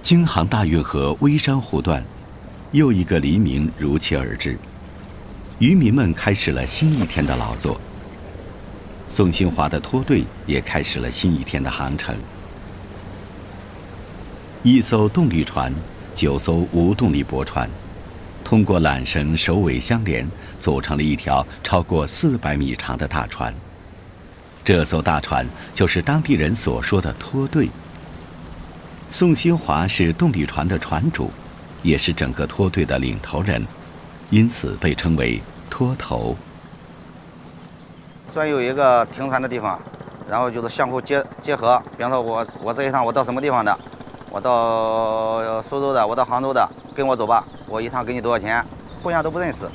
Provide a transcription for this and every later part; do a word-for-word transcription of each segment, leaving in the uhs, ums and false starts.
京杭大运河微山湖段，又一个黎明如期而至，渔民们开始了新一天的劳作。宋新华的拖队也开始了新一天的航程。一艘动力船，九艘无动力驳船，通过缆绳首尾相连，组成了一条超过四百米长的大船。这艘大船就是当地人所说的拖队。宋新华是动力船的船主，也是整个拖队的领头人，因此被称为拖头。 专有一个停船的地方，然后就是相互结结合。比方说我我这一趟我到什么地方的，我到苏州的，我到杭州的，跟我走吧，我一趟给你多少钱，互相都不认识。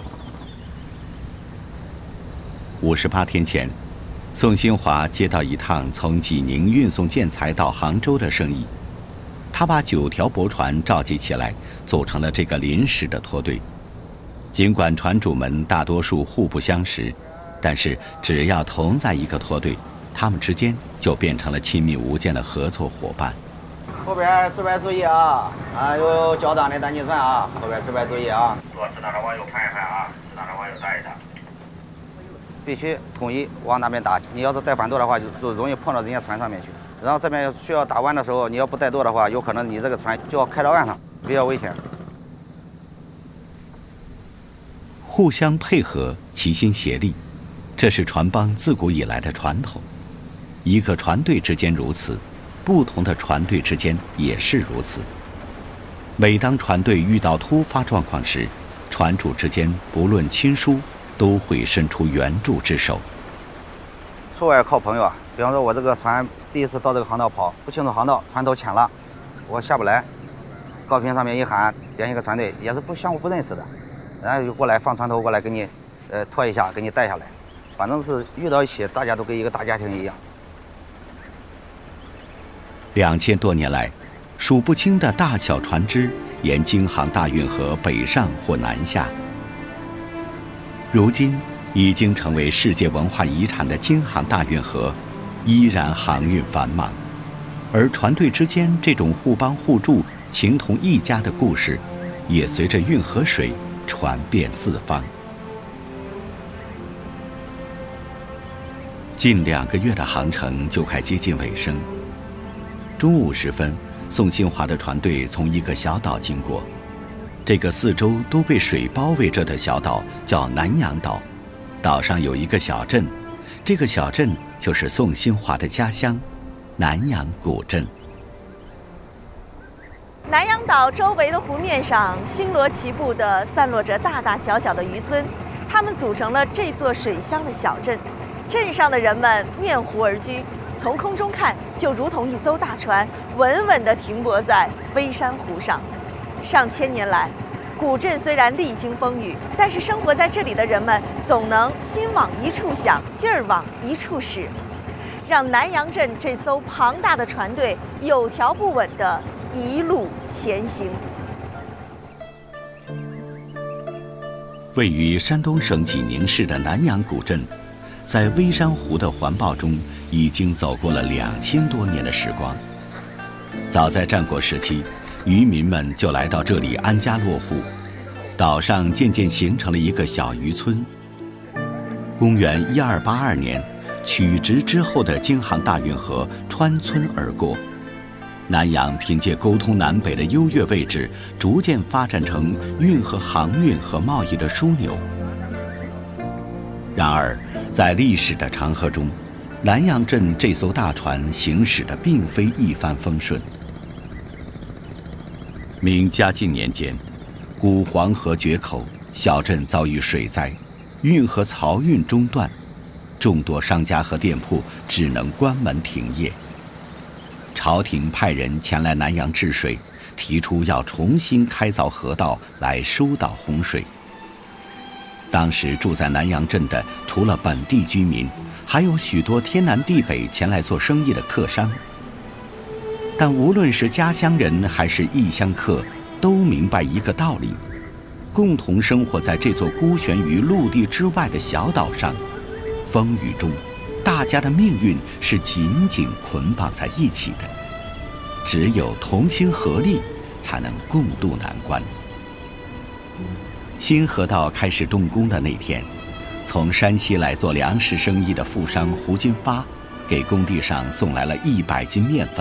五十八天前，宋新华接到一趟从济宁运送建材到杭州的生意。他把九条驳船召集起来，组成了这个临时的拖队。尽管船主们大多数互不相识，但是只要同在一个拖队，他们之间就变成了亲密无间的合作伙伴。 后边自排注意啊！啊，有脚掌的单击船啊，后边自排注意啊！ 说适当的往右看一看啊，适当的往右带一带。 必须统一往那边打。你要是带反舵的话，就就容易碰到人家船上面去。然后这边需要打弯的时候，你要不带舵的话，有可能你这个船就要开到岸上，比较危险。 互相配合，齐心协力，这是船帮自古以来的传统。一个船队之间如此，不同的船队之间也是如此。每当船队遇到突发状况时，船主之间不论亲疏，都会伸出援助之手。 出外靠朋友啊，比方说我这个船第一次到这个航道跑，不清楚航道，船头浅了，我下不来，高频上面一喊，点一个船队，也是不相互不认识的，然后就过来放船头过来给你，呃拖一下，给你带下来，反正是遇到一起，大家都跟一个大家庭一样。 两千多年来，数不清的大小船只沿京杭大运河北上或南下。如今已经成为世界文化遗产的京杭大运河，依然航运繁忙，而船队之间这种互帮互助、情同一家的故事，也随着运河水传遍四方。近两个月的航程就快接近尾声。中午时分，宋新华的船队从一个小岛经过，这个四周都被水包围着的小岛叫南洋岛，岛上有一个小镇，这个小镇就是宋新华的家乡南洋古镇。 南洋岛周围的湖面上星罗棋布地散落着大大小小的渔村，它们组成了这座水乡的小镇。镇上的人们面湖而居，从空中看就如同一艘大船稳稳地停泊在微山湖上。上千年来，古镇虽然历经风雨，但是生活在这里的人们总能心往一处想，劲儿往一处使，让南洋镇这艘庞大的船队有条不紊地一路前行。 位于山东省济宁市的南洋古镇，在微山湖的环抱中，已经走过了两千多年的时光。早在战国时期，渔民们就来到这里安家落户，岛上渐渐形成了一个小渔村。公元一二八二年，曲直之后的京杭大运河穿村而过，南洋凭借沟通南北的优越位置，逐渐发展成运河航运和贸易的枢纽。然而，在历史的长河中，南洋镇这艘大船行驶的并非一帆风顺。明嘉靖年间，古黄河决口，小镇遭遇水灾，运河漕运中断，众多商家和店铺只能关门停业。朝廷派人前来南洋治水，提出要重新开凿河道来疏导洪水。当时住在南洋镇的，除了本地居民，还有许多天南地北前来做生意的客商。但无论是家乡人还是异乡客，都明白一个道理：共同生活在这座孤悬于陆地之外的小岛上，风雨中，大家的命运是紧紧捆绑在一起的。只有同心合力， 才能共度难关。新河道开始动工的那天，从山西来做粮食生意的富商胡金发给工地上送来了一百斤面粉